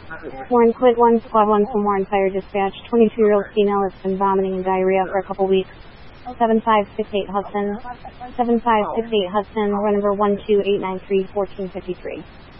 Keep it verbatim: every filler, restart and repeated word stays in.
Warren Quid one, Squad one from Warren Fire Dispatch. twenty-two-year-old female has been vomiting and diarrhea for a couple weeks. seven five six eight Hudson. seven five six eight Hudson, or number one two eight nine three one four five three.